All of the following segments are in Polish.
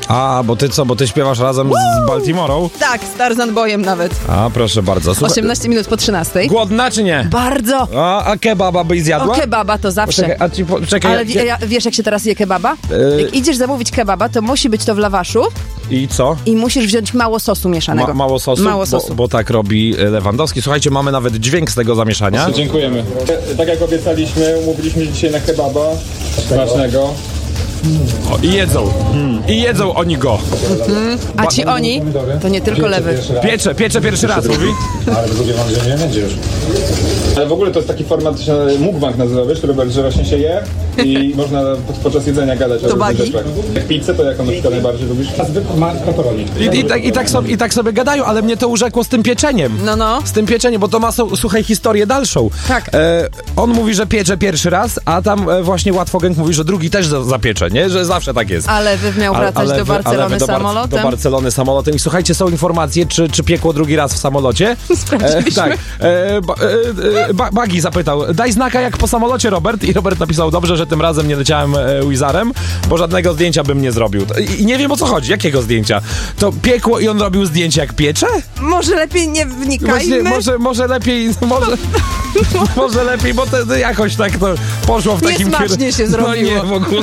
A, bo ty co, bo ty śpiewasz razem z Baltimorą? Tak, z Tarzan Boyem nawet. A, proszę bardzo. Słuchaj, 18 minut po 13. głodna czy nie? Bardzo. A kebaba byś zjadła? O, kebaba to zawsze. Czekaj, Ale wiesz, jak się teraz je kebaba? Jak idziesz zamówić kebaba, to musi być to w lawaszu I co? i musisz wziąć mało sosu mieszanego. Mało sosu? Mało sosu. Bo tak robi Lewandowski. Słuchajcie, mamy nawet dźwięk z tego zamieszania. Dziękujemy. Tak jak obiecaliśmy, umówiliśmy się dzisiaj na kebaba smacznego. O, I jedzą. I jedzą oni go. A ci oni, to nie tylko lewy. Piecze pierwszy raz, mówi. Ale spodziewam się, że nie będzie już. Ale w ogóle to jest taki format, to się mukbang nazywa, wiesz, Robert, że właśnie się je i można podczas jedzenia gadać o różnych rzeczach. Jak pizzę, to jaką na przykład najbardziej lubisz? Pepperoni. I tak sobie gadają, ale mnie to urzekło z tym pieczeniem. No. Z tym pieczeniem, bo to ma, słuchaj, historię dalszą. Tak. On mówi, że piecze pierwszy raz, a tam właśnie Łatwogęk mówi, że drugi też zapiecze, nie? Że zawsze tak jest. Ale wy miał wracać do Barcelony samolotem. Do Barcelony samolotem. I słuchajcie, są informacje, czy piekło drugi raz w samolocie. Sprawdziliśmy. Tak. Bagi zapytał, daj znaka jak po samolocie, Robert. I Robert napisał, dobrze, że tym razem nie leciałem Wizarem, bo żadnego zdjęcia bym nie zrobił. I nie wiem, o co chodzi. Jakiego zdjęcia? To piekło i on robił zdjęcie jak piecze? Może lepiej nie wnikajmy? Może lepiej, może lepiej, bo to jakoś tak to poszło w takim kierunku. Niesmacznie się zrobiło. No nie, w ogóle.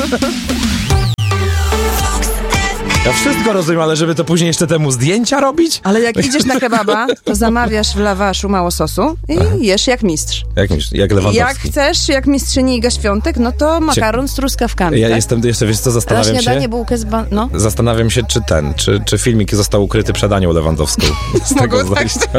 Ja wszystko rozumiem, ale żeby to później jeszcze temu zdjęcia robić? Ale jak idziesz na kebaba, to zamawiasz w lawaszu mało sosu i jesz jak mistrz. Jak Lewandowski. Jak chcesz, jak mistrzyni Iga Świątek, no to makaron z truskawkami. Ja tak? jestem, jeszcze wiesz co, Na zastanawiam śniadanie się. bułkę z Zastanawiam się, czy filmik został ukryty przed Anią Lewandowską z tego Mogło tak zajścia.